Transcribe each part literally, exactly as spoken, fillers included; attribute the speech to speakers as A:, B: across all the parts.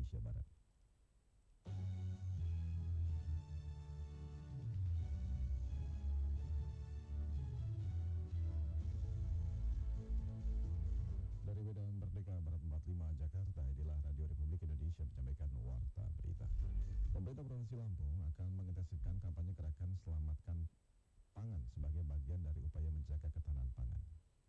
A: Indonesia Barat. Dari Medan Merdeka Barat empat puluh lima Jakarta, inilah Radio Republik Indonesia menyampaikan warta berita. Pemerintah Provinsi Lampung akan mengintensifkan kampanye gerakan Selamatkan Pangan sebagai bagian dari upaya menjaga ketahanan pangan.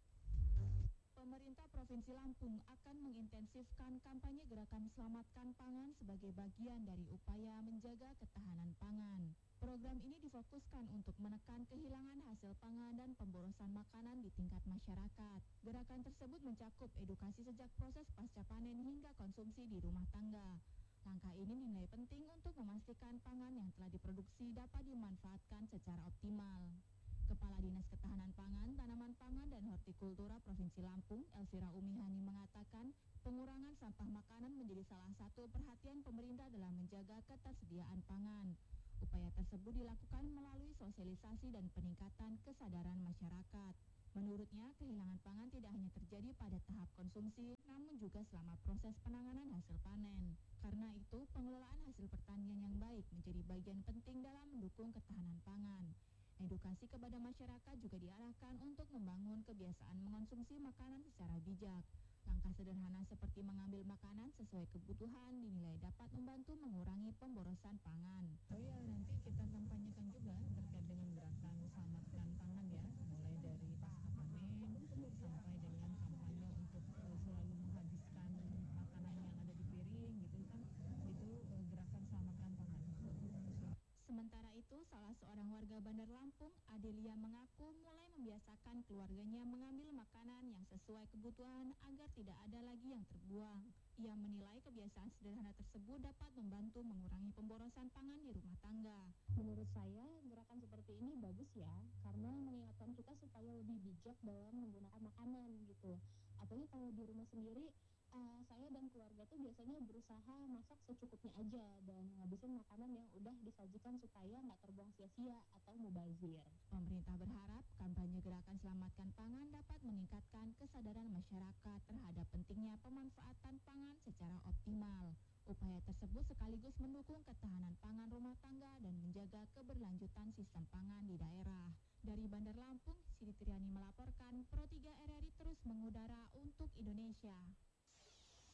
B: Pemerintah Provinsi Lampung akan mengintensifkan kampanye gerakan Selamatkan Pangan sebagai bagian dari upaya menjaga ketahanan pangan. Program ini difokuskan untuk menekan kehilangan hasil pangan dan pemborosan makanan di tingkat masyarakat. Gerakan tersebut mencakup edukasi sejak proses pasca panen hingga konsumsi di rumah tangga. Langkah ini dinilai penting untuk memastikan pangan yang telah diproduksi dapat dimanfaatkan secara optimal. Kepala Dinas Ketahanan Pangan, Tanaman Pangan dan Hortikultura Provinsi Lampung, Elvira Umihani mengatakan, pengurangan sampah makanan menjadi salah satu perhatian pemerintah dalam menjaga ketersediaan pangan. Upaya tersebut dilakukan melalui sosialisasi dan peningkatan kesadaran masyarakat. Menurutnya, kehilangan pangan tidak hanya terjadi pada tahap konsumsi, namun juga selama proses penanganan hasil panen. Karena itu, pengelolaan hasil pertanian yang baik menjadi bagian penting dalam mendukung ketahanan pangan. Edukasi kepada masyarakat juga diarahkan untuk membangun kebiasaan mengonsumsi makanan secara bijak. Langkah sederhana seperti mengambil makanan sesuai kebutuhan dinilai dapat membantu mengurangi pemborosan pangan.
C: Oh iya, nanti kita kampanyekan juga terkait dengan gerakan Selamatkan Pangan ya, mulai dari pasca panen sampai dengan kampanye untuk uh, selalu menghabiskan makanan yang ada di piring gitu kan, itu uh, gerakan Selamatkan Pangan.
B: Sementara itu, salah seorang warga Bandar Lampung, Adelia, mengaku mulai membiasakan keluarganya mengambil makanan yang sesuai kebutuhan agar tidak ada lagi yang terbuang. Ia menilai kebiasaan sederhana tersebut dapat membantu mengurangi pemborosan pangan di rumah tangga.
D: Menurut saya, gerakan seperti ini bagus ya, karena mengingatkan kita supaya lebih bijak dalam menggunakan makanan gitu. Apalagi kalau di rumah sendiri, Uh, saya dan keluarga tuh biasanya berusaha masak secukupnya aja dan ngabisin makanan yang udah disajikan supaya nggak terbuang sia-sia atau mubazir.
B: Pemerintah berharap kampanye gerakan Selamatkan Pangan dapat meningkatkan kesadaran masyarakat terhadap pentingnya pemanfaatan pangan secara optimal. Upaya tersebut sekaligus mendukung ketahanan pangan rumah tangga dan menjaga keberlanjutan sistem pangan di daerah. Dari Bandar Lampung, Siti Triani melaporkan, Pro tiga R R I terus mengudara untuk Indonesia.